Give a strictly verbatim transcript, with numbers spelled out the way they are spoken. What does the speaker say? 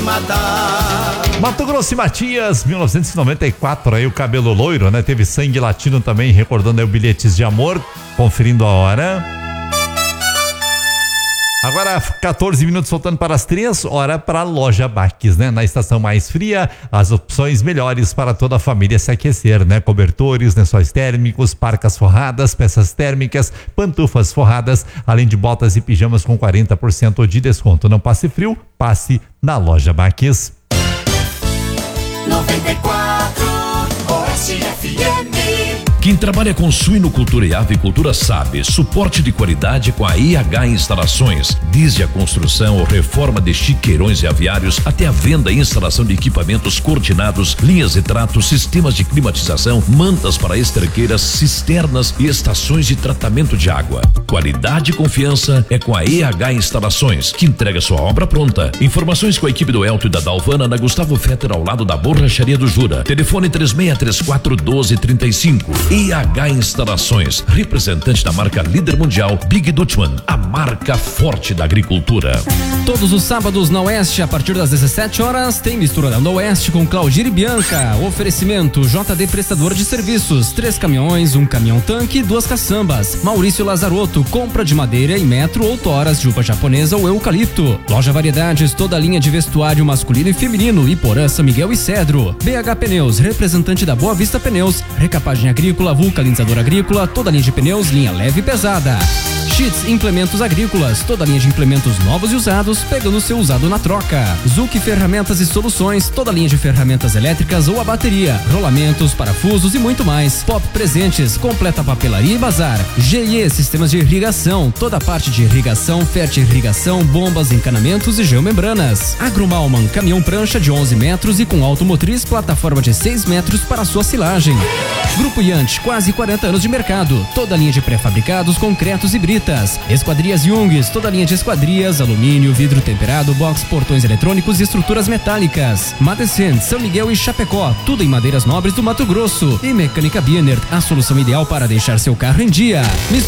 Mato Grosso e Matias, mil novecentos e noventa e quatro, aí o cabelo loiro, né? Teve Sangue Latino também, recordando aí o Bilhetes de Amor, conferindo a hora. Agora, quatorze minutos faltando para as três, hora para a Loja Baques, né? Na estação mais fria, as opções melhores para toda a família se aquecer, né? Cobertores, lençóis térmicos, parcas forradas, peças térmicas, pantufas forradas, além de botas e pijamas com quarenta por cento de desconto. Não passe frio, passe na Loja Baques. noventa e quatro Oeste F M. Quem trabalha com suinocultura e avicultura sabe, suporte de qualidade com a I H Instalações, desde a construção ou reforma de chiqueirões e aviários até a venda e instalação de equipamentos coordenados, linhas de trato, sistemas de climatização, mantas para esterqueiras, cisternas e estações de tratamento de água. Qualidade e confiança é com a I H Instalações, que entrega sua obra pronta. Informações com a equipe do Elton e da Dalvana na Gustavo Fetter, ao lado da Borracharia do Jura. Telefone três seis três quatro um dois três cinco. I H Instalações, representante da marca líder mundial Big Dutchman, a marca forte da agricultura. Todos os sábados na Oeste, a partir das dezessete horas, tem Misturando Oeste com Claudir e Bianca. Oferecimento J D Prestador de Serviços, três caminhões, um caminhão tanque e duas caçambas. Maurício Lazarotto, compra de madeira em metro ou toras de uva japonesa ou eucalipto. Loja Variedades, toda a linha de vestuário masculino e feminino, Iporã, São Miguel e Cedro. B H Pneus, representante da Boa Vista Pneus, recapagem agrícola, vulcanizador agrícola, toda a linha de pneus, linha leve e pesada. Sheets Implementos Agrícolas, toda a linha de implementos novos e usados, pegando seu usado na troca. Zuc Ferramentas e Soluções, toda a linha de ferramentas elétricas ou a bateria, rolamentos, parafusos e muito mais. Pop Presentes, completa papelaria e bazar. G I E Sistemas de Irrigação, toda a parte de irrigação, fertirrigação, bombas, encanamentos e geomembranas. Agromalman, caminhão prancha de onze metros e com automotriz, plataforma de seis metros para sua silagem. Grupo Yant, quase quarenta anos de mercado, toda a linha de pré-fabricados, concretos e britas. Esquadrias Jungs, toda a linha de esquadrias, alumínio, vidro temperado, box, portões eletrônicos e estruturas metálicas. Madecent, São Miguel e Chapecó, tudo em madeiras nobres do Mato Grosso. E Mecânica Biener, a solução ideal para deixar seu carro em dia.